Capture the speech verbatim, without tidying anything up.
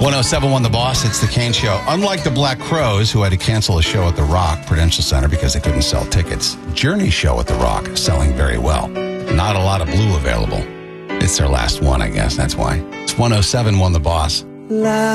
one oh seven point one The Boss, it's the Kane Show. Unlike the Black Crowes, who had to cancel a show at the Rock Prudential Center because they couldn't sell tickets, Journey's show at the Rock is selling very well. Not a lot of Blue available. It's their last one, I guess. That's why. It's one oh seven point one The Boss.